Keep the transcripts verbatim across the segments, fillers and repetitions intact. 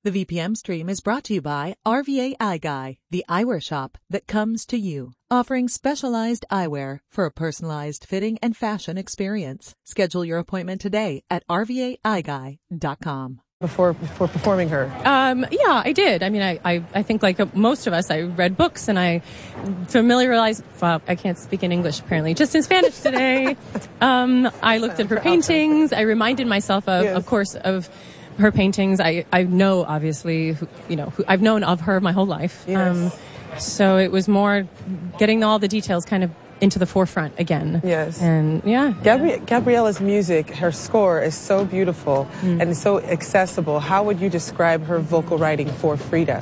The V P M stream is brought to you by R V A Eye Guy, the eyewear shop that comes to you, offering specialized eyewear for a personalized fitting and fashion experience. Schedule your appointment today at R V A eye guy dot com. Before before performing her? Um, yeah, I did. I mean, I, I, I think like most of us, I read books and I familiarized, well, I can't speak in English apparently, just in Spanish today. um, I looked at her paintings. I reminded myself of, yes. of course, of her paintings. I, I know, obviously, who, you know, who, I've known of her my whole life. Yes. Um, so it was more getting all the details kind of into the forefront again. Yes. And yeah. Gabri- Gabriela's music, her score is so beautiful Mm. and so accessible. How would you describe her vocal writing for Frida?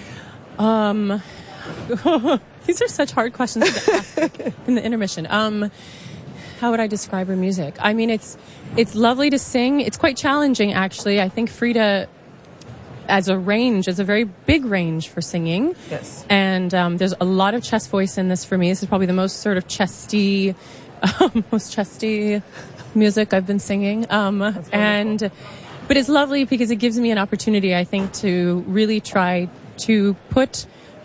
Um, these are such hard questions to ask in the intermission. Um, how would I describe her music? I mean, it's it's lovely to sing. It's quite challenging, actually. I think Frida, as a range, is a very big range for singing. Yes. And um, there's a lot of chest voice in this for me. This is probably the most sort of chesty, um, most chesty music I've been singing. Um, and but it's lovely because it gives me an opportunity, I think, to really try to put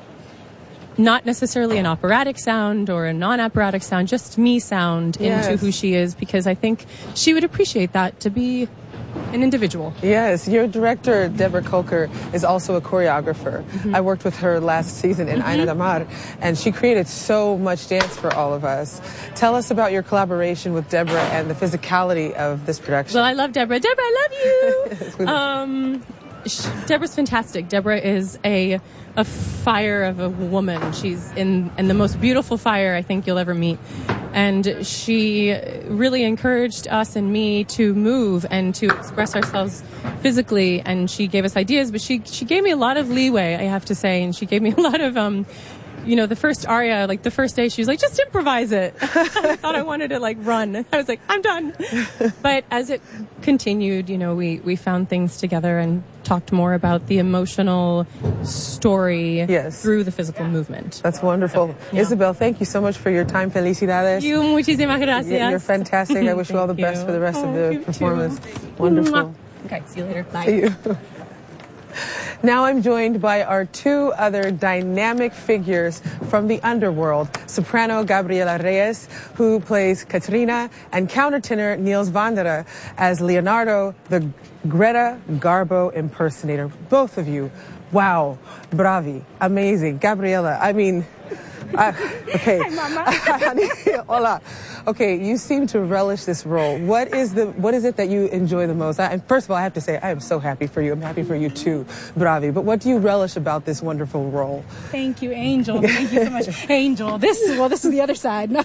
not necessarily an operatic sound or a non-operatic sound, just me sound Yes. into who she is, because I think she would appreciate that, to be an individual. Yes, your director, Deborah Kolker, is also a choreographer. Mm-hmm. I worked with her last season in Aina Damar, and she created so much dance for all of us. Tell us about your collaboration with Deborah and the physicality of this production. Well, I love Deborah. Deborah, I love you! um, sh- Deborah's fantastic. Deborah is a a fire of a woman. She's in, in the most beautiful fire I think you'll ever meet. And she really encouraged us and me to move and to express ourselves physically. And she gave us ideas, but she she gave me a lot of leeway, I have to say. And she gave me a lot of, um, you know, the first aria, like the first day, she was like, just improvise it. I thought I wanted to like run. I was like, I'm done. But as it continued, you know, we, we found things together and talked more about the emotional story Yes. through the physical movement. That's wonderful. Yeah. Isabel, thank you so much for your time. Felicidades. You, muchísimas gracias. Y- You're fantastic. I wish you all the Thank best you. for the rest Oh, of the you too. performance. Wonderful. Okay, see you later. Bye. See you. Now I'm joined by our two other dynamic figures from the underworld, soprano Gabriela Reyes, who plays Katrina, and countertenor Niels Vandera as Leonardo, the Greta Garbo impersonator. Both of you, wow, bravi, amazing. Gabriela, I mean, I, okay. Hi, Mama. Hola. Okay, you seem to relish this role. What is the what is it that you enjoy the most? I, and first of all, I have to say I am so happy for you. I'm happy for you too, bravi. But what do you relish about this wonderful role? Thank you, Angel. Thank you so much. Angel, this is, well, this is the other side.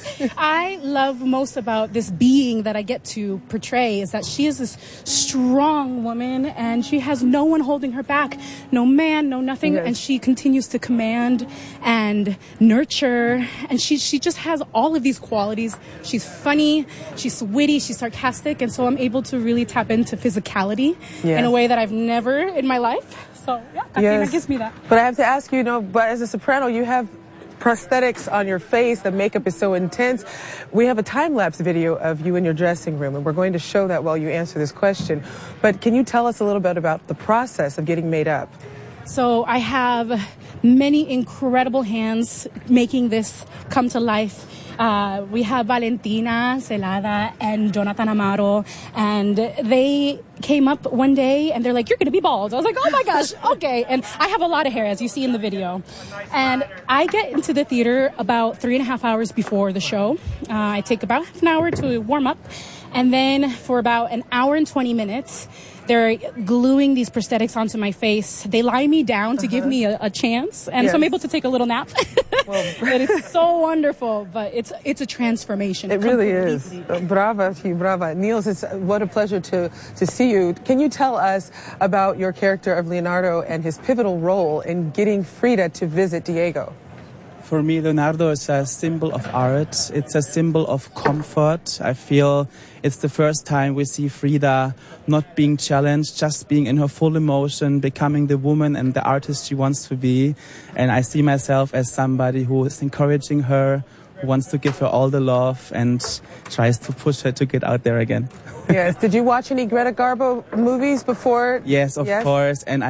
I love most about this being that I get to portray is that she is this strong woman and she has no one holding her back, no man, no nothing, Yes. and she continues to command and nurture, and she she just has all of these qualities. She's funny, she's witty, she's sarcastic, and so I'm able to really tap into physicality Yes. in a way that I've never in my life. So yeah, Katrina Yes. gives me that. But I have to ask you, you know, but as a soprano, you have prosthetics on your face. The makeup is so intense. We have a time-lapse video of you in your dressing room, and we're going to show that while you answer this question. But can you tell us a little bit about the process of getting made up? So I have many incredible hands making this come to life. Uh, we have Valentina Celada and Jonathan Amaro, and they came up one day and they're like, you're going to be bald. I was like, oh my gosh, okay. And I have a lot of hair, as you see in the video. And I get into the theater about three and a half hours before the show. Uh, I take about half an hour to warm up. And then for about an hour and twenty minutes, they're gluing these prosthetics onto my face. They lie me down to give me a, a chance. And Yes. so I'm able to take a little nap. Well, But it's so wonderful. But it's it's a transformation. it really is. completely. Uh, Brava to you, brava. Niels, it's uh, what a pleasure to, to see you. Can you tell us about your character of Leonardo and his pivotal role in getting Frida to visit Diego? For me, Leonardo is a symbol of art. It's a symbol of comfort. I feel it's the first time we see Frida not being challenged, just being in her full emotion, becoming the woman and the artist she wants to be. And I see myself as somebody who is encouraging her, who wants to give her all the love and tries to push her to get out there again. Yes. Did you watch any Greta Garbo movies before? Yes, of Yes? course. And